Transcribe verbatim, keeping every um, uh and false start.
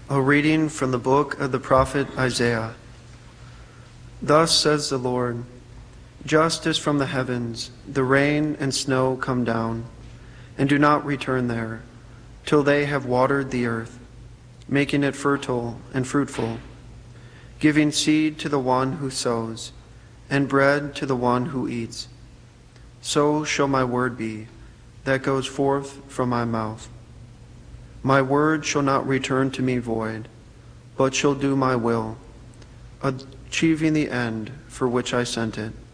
A reading from the book of the prophet Isaiah. Thus says the Lord, just as from the heavens the rain and snow come down, and do not return there, till they have watered the earth, making it fertile and fruitful, giving seed to the one who sows, and bread to the one who eats. So shall my word be that goes forth from my mouth. My word shall not return to me void, but shall do my will, achieving the end for which I sent it.